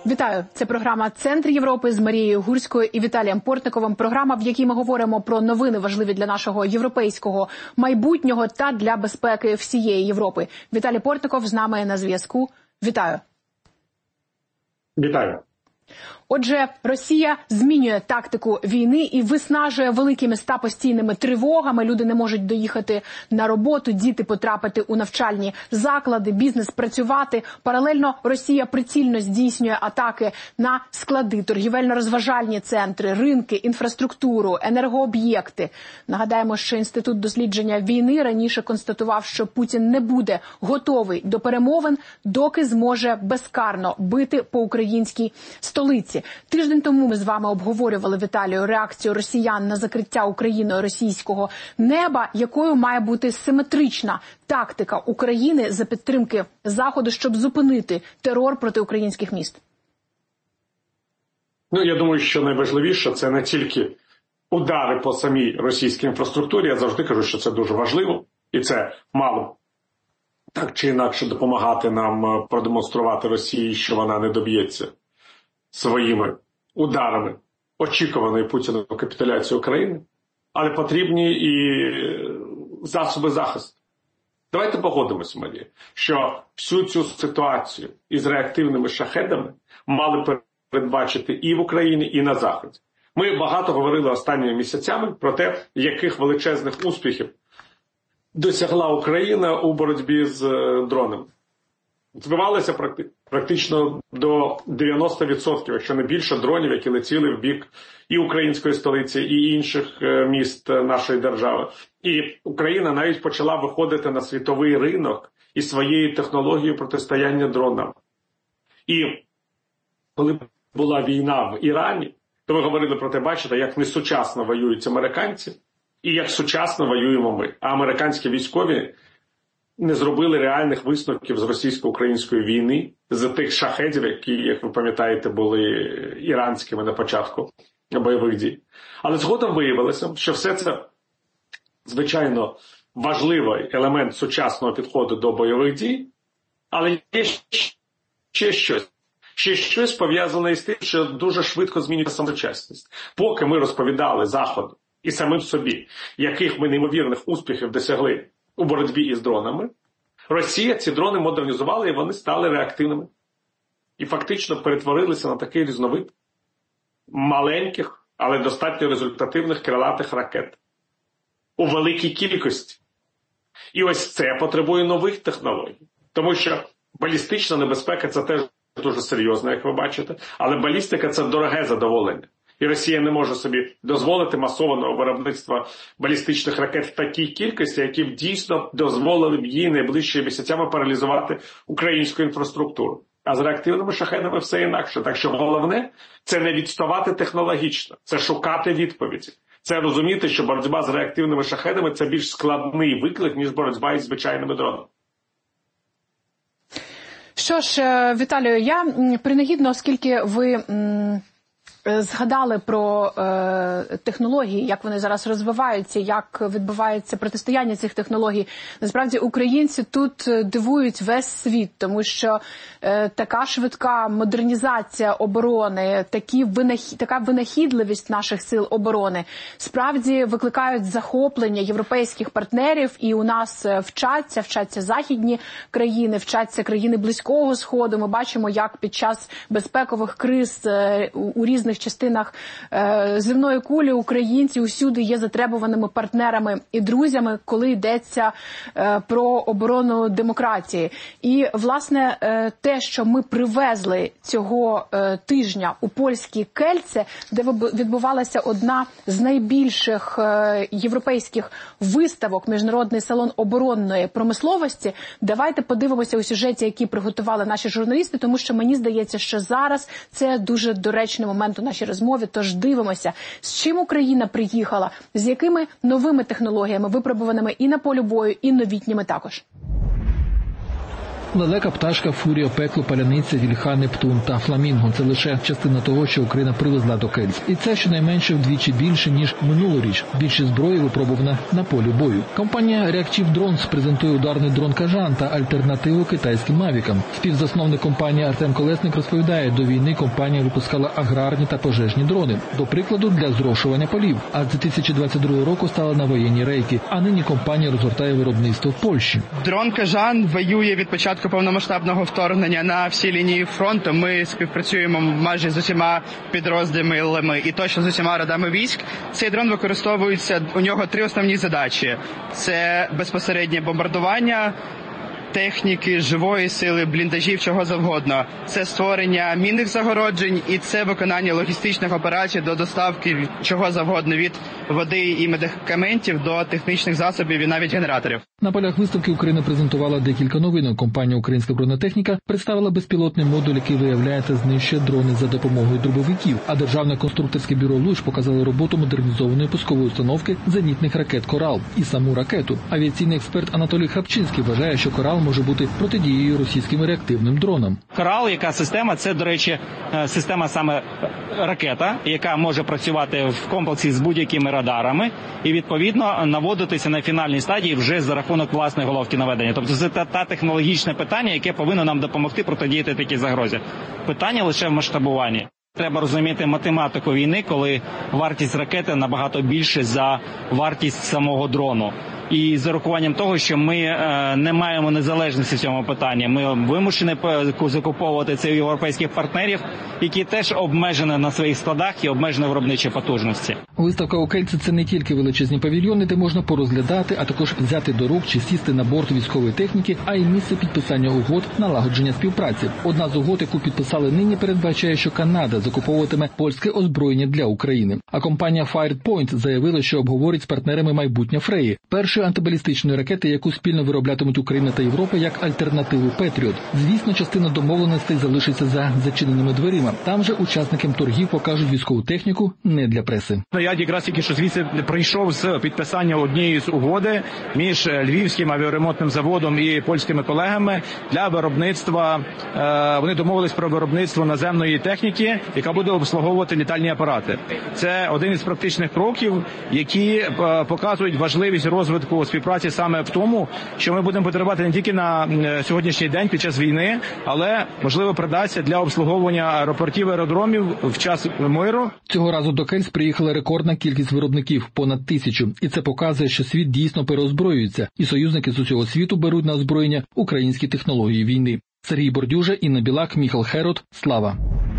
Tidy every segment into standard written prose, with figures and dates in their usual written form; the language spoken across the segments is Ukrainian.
Вітаю! Це програма «Центр Європи» з Марією Гурською і Віталієм Портниковим. Програма, в якій ми говоримо про новини важливі для нашого європейського майбутнього та для безпеки всієї Європи. Віталій Портников з нами на зв'язку. Вітаю! Вітаю! Отже, Росія змінює тактику війни і виснажує великі міста постійними тривогами. Люди не можуть доїхати на роботу, діти потрапити у навчальні заклади, бізнес працювати. Паралельно Росія прицільно здійснює атаки на склади, торгівельно-розважальні центри, ринки, інфраструктуру, енергооб'єкти. Нагадаємо, що Інститут дослідження війни раніше констатував, що Путін не буде готовий до перемовин, доки зможе безкарно бити по українській столиці. Тиждень тому ми з вами обговорювали, Віталію, реакцію росіян на закриття Україною російського неба, якою має бути симетрична тактика України за підтримки Заходу, щоб зупинити терор проти українських міст. Я думаю, що найважливіше – це не тільки удари по самій російській інфраструктурі. Я завжди кажу, що це дуже важливо, і це мало так чи інакше допомагати нам продемонструвати Росії, що вона не доб'ється своїми ударами очікуваної Путіною капітуляції України, але потрібні і засоби захисту. Давайте погодимося, Марія, що всю цю ситуацію із реактивними шахедами мали передбачити і в Україні, і на Заході. Ми багато говорили останніми місяцями про те, яких величезних успіхів досягла Україна у боротьбі з дронами. Збивалися практично до 90%, якщо не більше, дронів, які летіли в бік і української столиці, і інших міст нашої держави. І Україна навіть почала виходити на світовий ринок із своєю технологією протистояння дронам. І коли була війна в Ірані, то ми говорили про те, бачите, як несучасно воюють американці і як сучасно воюємо ми. А американські військові не зробили реальних висновків з російсько-української війни, з тих шахедів, які, як ви пам'ятаєте, були іранськими на початку бойових дій. Але згодом виявилося, що все це, звичайно, важливий елемент сучасного підходу до бойових дій, але є ще щось. Ще щось пов'язане із тим, що дуже швидко змінюється самочасність. Поки ми розповідали Заходу і самим собі, яких ми неймовірних успіхів досягли у боротьбі із дронами, Росія ці дрони модернізувала, і вони стали реактивними. І фактично перетворилися на такий різновид маленьких, але достатньо результативних крилатих ракет у великій кількості. І ось це потребує нових технологій. Тому що балістична небезпека – це теж дуже серйозно, як ви бачите, але балістика – це дороге задоволення. І Росія не може собі дозволити масованого виробництва балістичних ракет в такій кількості, які б дійсно дозволили б їй найближчими місяцями паралізувати українську інфраструктуру. А з реактивними шахедами все інакше. Так що головне – це не відставати технологічно, це шукати відповіді. Це розуміти, що боротьба з реактивними шахедами – це більш складний виклик, ніж боротьба із звичайними дронами. Що ж, Віталію, я принагідно, оскільки ви згадали про технології, як вони зараз розвиваються, як відбувається протистояння цих технологій. Насправді, українці тут дивують весь світ, тому що така швидка модернізація оборони, така винахідливість наших сил оборони справді викликають захоплення європейських партнерів, і у нас вчаться західні країни, вчаться країни Близького Сходу. Ми бачимо, як під час безпекових криз у різних частинах земної кулі українці усюди є затребуваними партнерами і друзями, коли йдеться про оборону демократії. І, власне, те, що ми привезли цього тижня у польські Кельце, де відбувалася одна з найбільших європейських виставок, Міжнародний салон оборонної промисловості, давайте подивимося у сюжеті, який приготували наші журналісти, тому що мені здається, що зараз це дуже доречний момент у нашій розмові, тож дивимося, з чим Україна приїхала, з якими новими технологіями, випробуваними і на полі бою, і новітніми також. Лелека, пташка, фурія, пекло, паляниця, вільха, Нептун та фламінго – це лише частина того, що Україна привезла до Кельц. І це щонайменше вдвічі більше, ніж минулоріч. Більшість зброї випробувана на полі бою. Компанія Reactive Drones презентує ударний дрон «Кажан» та альтернативу китайським «Мавікам». Співзасновник компанії Артем Колесник розповідає, до війни компанія випускала аграрні та пожежні дрони. До прикладу, для зрошування полів. А з 2022 року стала на воєнні рейки. А нині компанія розгортає виробництво в Польщі. Дрон «Кажан» воює від початку повномасштабного вторгнення на всій лінії фронту. Ми співпрацюємо майже з усіма підрозділами і точно з усіма родами військ. Цей дрон використовується, у нього 3 основні задачі. Це безпосереднє бомбардування техніки, живої сили, бліндажів, чого завгодно. Це створення мінних загороджень і це виконання логістичних операцій до доставки чого завгодно від води і медикаментів до технічних засобів і навіть генераторів. На полях виставки Україна презентувала декілька новинок. Компанія «Українська бронетехніка» представила безпілотний модуль, який, виявляється, знищує дрони за допомогою дробовиків. А Державне конструкторське бюро «Луч» показало роботу модернізованої пускової установки зенітних ракет «Корал» і саму ракету. Авіаційний експерт Анатолій Храпчинський вважає, що «Корал» може бути протидією російським реактивним дронам. «Корал», яка система, це, до речі, система саме ракета, яка може працювати в комплексі з будь-якими радарами і, відповідно, наводитися на фінальній стадії вже за рахунок власної головки наведення. Тобто це та технологічне питання, яке повинно нам допомогти протидіяти такій загрозі. Питання лише в масштабуванні. Треба розуміти математику війни, коли вартість ракети набагато більше за вартість самого дрону. І з урахуванням того, що ми не маємо незалежності в цьому питанні, ми вимушені закуповувати це у європейських партнерів, які теж обмежені на своїх складах і обмежені виробничі потужності. Виставка у Кельці – це не тільки величезні павільйони, де можна порозглядати, а також взяти до рук чи сісти на борт військової техніки, а й місце підписання угод, налагодження співпраці. Одна з угод, яку підписали нині, передбачає, що Канада закуповуватиме польське озброєння для України. А компанія Firepoint заявила, що обговорить з партнерами майбутнє Фреї – першої антибалістичної ракети, яку спільно вироблятимуть Україна та Європа як альтернативу Петріот. Звісно, частина домовленостей залишиться за зачиненими дверима. Там же учасникам торгів покажуть військову техніку не для преси. Я якраз тільки що звідси прийшов з підписання однієї з угоди між Львівським авіаремонтним заводом і польськими колегами для виробництва. Вони домовились про виробництво наземної техніки, яка буде обслуговувати літальні апарати. Це один із практичних кроків, які показують важливість розвитку співпраці саме в тому, що ми будемо потребувати не тільки на сьогоднішній день під час війни, але, можливо, придасться для обслуговування аеропортів, аеродромів в час миру. Цього разу до Кельц приїхала рекордна кількість виробників – понад 1000. І це показує, що світ дійсно переозброюється. І союзники з усього світу беруть на озброєння українські технології війни. Сергій Бордюжа, Інна Білак, Міхал Херод. Слава!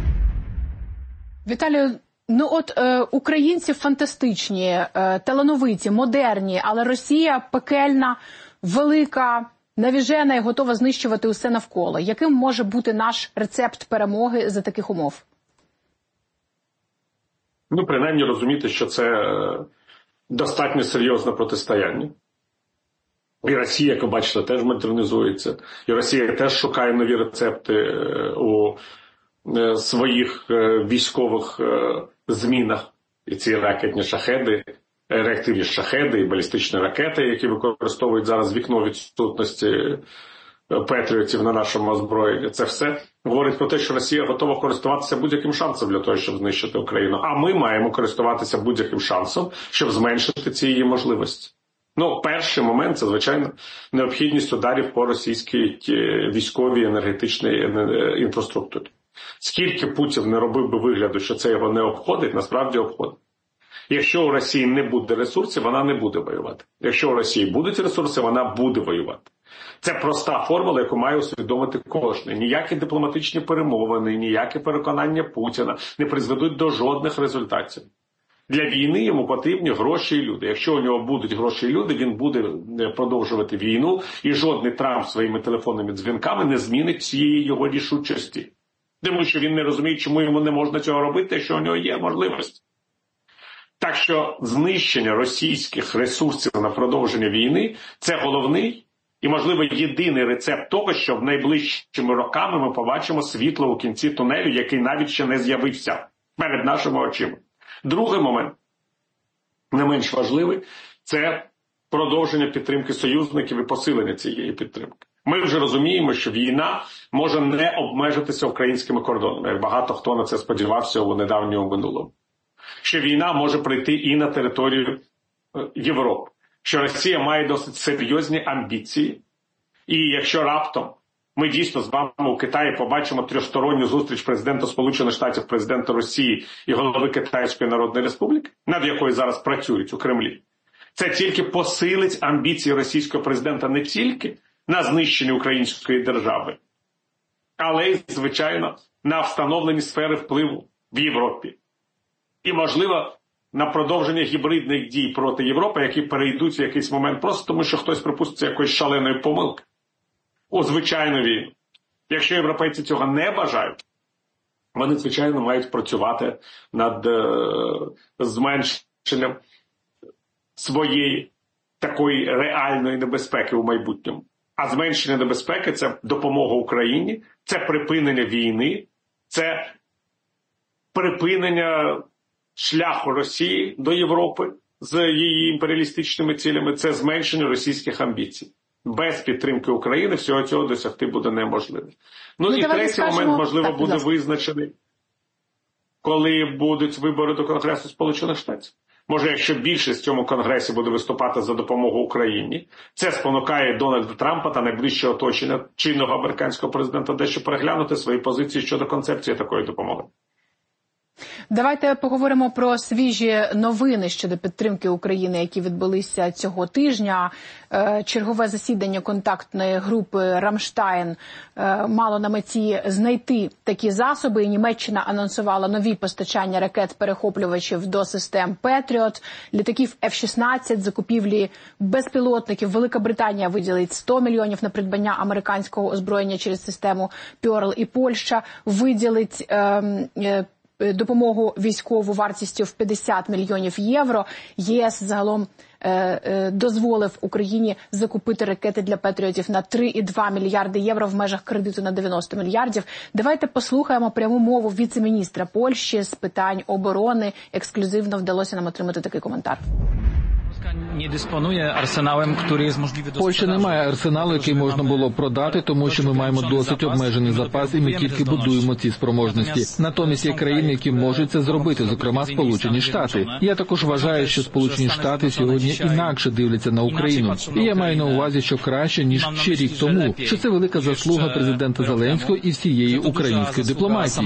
Віталію, українці фантастичні, талановиті, модерні, але Росія пекельна, велика, навіжена і готова знищувати усе навколо. Яким може бути наш рецепт перемоги за таких умов? Принаймні розуміти, що це достатньо серйозне протистояння. І Росія, як ви бачите, теж модернізується. І Росія теж шукає нові рецепти у своїх військових змінах. І ці ракетні шахеди, реактивні шахеди і балістичні ракети, які використовують зараз вікно відсутності Петріотів на нашому озброєнні. Це все говорить про те, що Росія готова користуватися будь-яким шансом для того, щоб знищити Україну. А ми маємо користуватися будь-яким шансом, щоб зменшити ці її можливості. Перший момент – це, звичайно, необхідність ударів по російській військовій енергетичній інфраструктурі. Скільки Путін не робив би вигляду, що це його не обходить, насправді обходить. Якщо у Росії не буде ресурсів, вона не буде воювати. Якщо у Росії будуть ресурси, вона буде воювати. Це проста формула, яку має усвідомити кожен. Ніякі дипломатичні перемовини, ніякі переконання Путіна не призведуть до жодних результатів. Для війни йому потрібні гроші і люди. Якщо у нього будуть гроші і люди, він буде продовжувати війну, і жодний Трамп своїми телефонними дзвінками не змінить цієї його рішучості. Тому що він не розуміє, чому йому не можна цього робити, якщо у нього є можливість. Так що знищення російських ресурсів на продовження війни – це головний і, можливо, єдиний рецепт того, що в найближчими роками ми побачимо світло у кінці тунелю, який навіть ще не з'явився перед нашими очима. Другий момент, не менш важливий, це продовження підтримки союзників і посилення цієї підтримки. Ми вже розуміємо, що війна може не обмежитися українськими кордонами, як багато хто на це сподівався у недавньому минулому. Що війна може прийти і на територію Європи. Що Росія має досить серйозні амбіції. І якщо раптом ми дійсно з вами у Китаї побачимо тристоронню зустріч президента Сполучених Штатів, президента Росії і голови Китайської Народної Республіки, над якою зараз працюють у Кремлі, це тільки посилить амбіції російського президента не тільки на знищення української держави, але й, звичайно, на встановлені сфери впливу в Європі. І, можливо, на продовження гібридних дій проти Європи, які перейдуть в якийсь момент просто тому, що хтось припуститься якоїсь шаленої помилки у звичайну війну. Якщо європейці цього не бажають, вони, звичайно, мають працювати над зменшенням своєї такої реальної небезпеки у майбутньому. А зменшення небезпеки – це допомога Україні, це припинення війни, це припинення шляху Росії до Європи з її імперіалістичними цілями, це зменшення російських амбіцій. Без підтримки України всього цього досягти буде неможливо. Ну і третій момент, можливо, буде визначений, коли будуть вибори до Конгресу Сполучених Штатів. Може, якщо більшість в цьому Конгресі буде виступати за допомогу Україні, це спонукає Дональда Трампа та найближче оточення чинного американського президента дещо переглянути свої позиції щодо концепції такої допомоги. Давайте поговоримо про свіжі новини щодо підтримки України, які відбулися цього тижня. Чергове засідання контактної групи «Рамштайн» мало на меті знайти такі засоби. І Німеччина анонсувала нові постачання ракет-перехоплювачів до систем «Петріот», літаків F-16, закупівлі безпілотників. Велика Британія виділить 100 мільйонів на придбання американського озброєння через систему «Пьорл», і Польща виділить допомогу військову вартістю в 50 мільйонів євро. ЄС загалом дозволив Україні закупити ракети для Петріотів на 3,2 мільярди євро в межах кредиту на 90 мільярдів. Давайте послухаємо пряму мову віце-міністра Польщі з питань оборони. Ексклюзивно вдалося нам отримати такий коментар. Польща не має арсеналу, який можна було продати, тому що ми маємо досить обмежений запас і ми тільки будуємо ці спроможності. Натомість є країни, які можуть це зробити, зокрема Сполучені Штати. Я також вважаю, що Сполучені Штати сьогодні інакше дивляться на Україну. І я маю на увазі, що краще, ніж ще рік тому, що це велика заслуга президента Зеленського і всієї української дипломатії.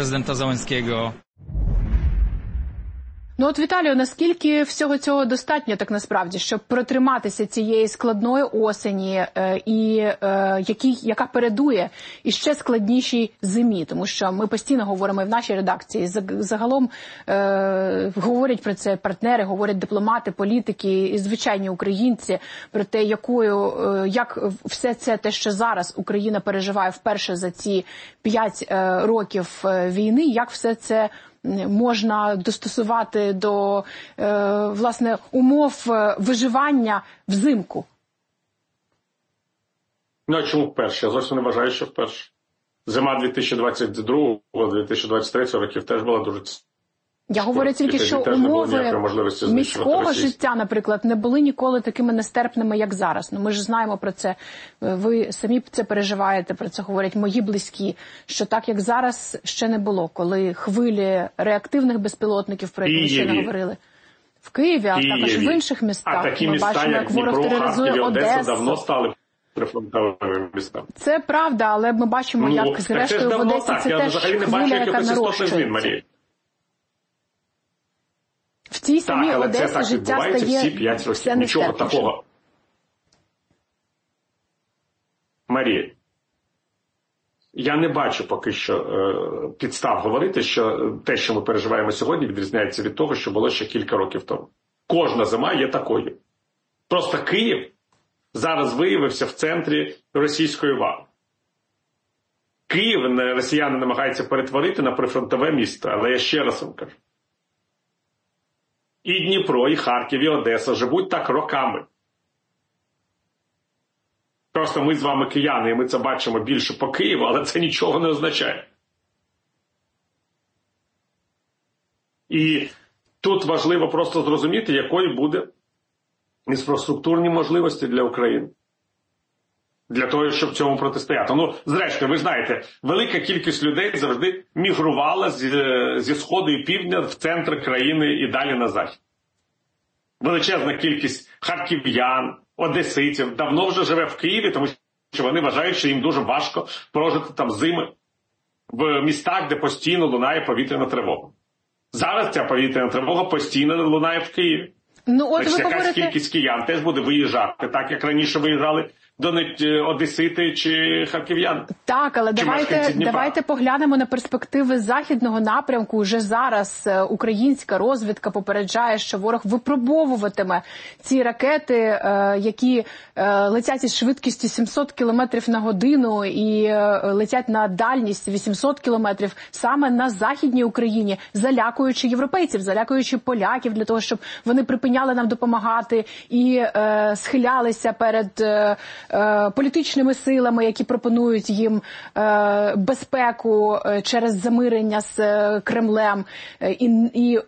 Ну от, Віталію, наскільки всього цього достатньо так насправді, щоб протриматися цієї складної осені, яка передує і ще складнішій зимі? Тому що ми постійно говоримо і в нашій редакції, загалом говорять про це партнери, говорять дипломати, політики і звичайні українці про те, як все це, те, що зараз Україна переживає вперше за ці 5 років війни, як все це можна достосувати до, власне, умов виживання взимку? Ну, а чому вперше? Я зовсім не вважаю, що вперше. Зима 2022-2023 років теж була дуже... Я говорю тільки, що умови міського життя, наприклад, не були ніколи такими нестерпними, як зараз. Ну, ми ж знаємо про це. Ви самі це переживаєте, про це говорять мої близькі, що так, як зараз, ще не було, коли хвилі реактивних безпілотників, про які ми ще не говорили. В Києві, а також в інших містах. А такі міста, як Дніпро, Харків, Одеса, давно стали прифронтовими містами. Це правда, але ми бачимо, як зрештою в Одесі це теж хвиля, яка нарощується. В цій самій Одесі життя стає все нічого такого. Марія, я не бачу поки що підстав говорити, що те, що ми переживаємо сьогодні, відрізняється від того, що було ще кілька років тому. Кожна зима є такою. Просто Київ зараз виявився в центрі російської уваги. Київ росіяни намагаються перетворити на прифронтове місто, але я ще раз вам кажу. І Дніпро, і Харків, і Одеса живуть так роками. Просто ми з вами кияни, і ми це бачимо більше по Києву, але це нічого не означає. І тут важливо просто зрозуміти, якою буде інфраструктурні можливості для України. для того, щоб цьому протистояти. Ну, зрештою, ви знаєте, велика кількість людей завжди мігрувала зі сходу і півдня в центр країни і далі на захід. Величезна кількість харків'ян, одеситів давно вже живе в Києві, тому що вони вважають, що їм дуже важко прожити там зими в містах, де постійно лунає повітряна тривога. Зараз ця повітряна тривога постійно лунає в Києві. Ну, от значить, ви якась говорите... кількість киян теж буде виїжджати, так як раніше виїжджали одесити чи харків'яни. Так, але давайте поглянемо на перспективи західного напрямку. Уже зараз українська розвідка попереджає, що ворог випробовуватиме ці ракети, які летять із швидкістю 700 км на годину і летять на дальність 800 км саме на Західній Україні, залякуючи європейців, залякуючи поляків для того, щоб вони припиняли нам допомагати і схилялися перед політичними силами, які пропонують їм безпеку через замирення з Кремлем. І